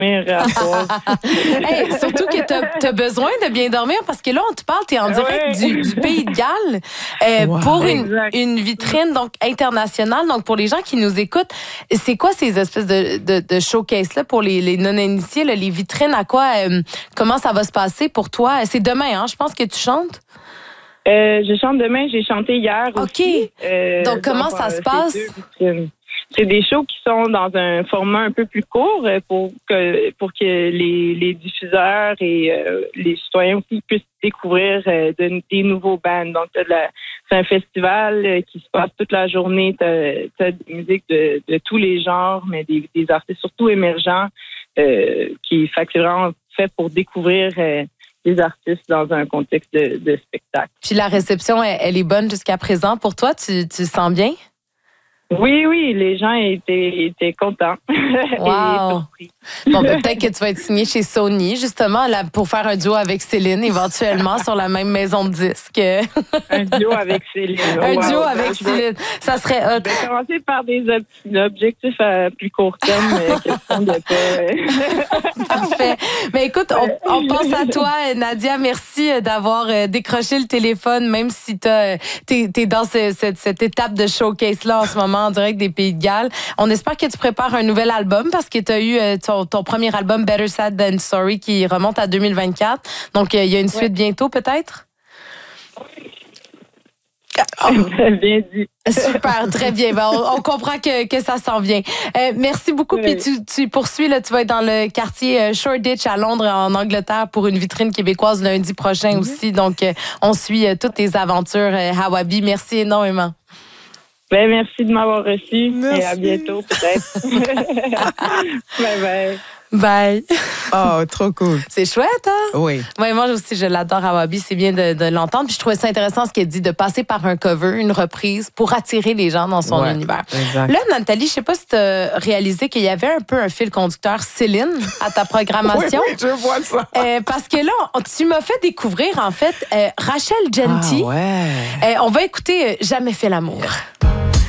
à soir. Hey, surtout que tu as besoin de bien dormir parce que là, on te parle, tu es en direct du Pays de Galles pour une vitrine donc internationale. Donc, pour les gens qui nous écoutent, c'est quoi ces espèces de showcase-là pour les non-initiés, là, les vitrines, à quoi, comment ça va se passer pour toi? C'est demain, hein? Je pense que tu chantes? Je chante demain, j'ai chanté hier aussi. OK. Donc, comment ça se passe? C'est des shows qui sont dans un format un peu plus court pour que les diffuseurs et les citoyens aussi puissent découvrir des nouveaux bands. Donc, c'est un festival qui se passe toute la journée. T'as des musiques de tous les genres, mais des artistes surtout émergents qui fait que c'est vraiment fait pour découvrir des artistes dans un contexte de spectacle. Puis la réception, elle est bonne jusqu'à présent pour toi? Tu sens bien? Oui, les gens étaient contents. Wow. Bon, peut-être que tu vas être signé chez Sony, justement, là, pour faire un duo avec Céline, éventuellement, sur la même maison de disques. Un duo avec Céline. Duo avec Céline. Ça serait hot. Je vais commencer par des objectifs à plus court terme, question de pas... Parfait. Mais écoute, on pense à toi, Nadia. Merci d'avoir décroché le téléphone, même si t'es dans cette étape de showcase-là en ce moment, en direct des Pays de Galles. On espère que tu prépares un nouvel album parce que tu as eu ton premier album, Better Sad Than Sorry, qui remonte à 2024. Donc, il y a une suite bientôt, peut-être? Bien dit. Super, très bien. Ben, on comprend que ça s'en vient. Merci beaucoup. Puis tu poursuis, là, tu vas être dans le quartier Shoreditch à Londres, en Angleterre, pour une vitrine québécoise lundi prochain aussi. Donc, on suit toutes tes aventures, Hawabii. Merci énormément. Ben, merci de m'avoir reçu. Merci. Et à bientôt, peut-être. Bye. Bye. Oh, trop cool. C'est chouette, hein? Oui. Ouais, moi aussi, je l'adore, Hawabii. C'est bien de l'entendre. Puis je trouvais ça intéressant ce qu'elle dit, de passer par un cover, une reprise, pour attirer les gens dans son univers. Exact. Là, Nathalie, je sais pas si tu as réalisé qu'il y avait un peu un fil conducteur Céline à ta programmation. Oui, je vois ça. Parce que là, tu m'as fait découvrir, en fait, Rachel Genty. Ah ouais. On va écouter Jamais fait l'amour.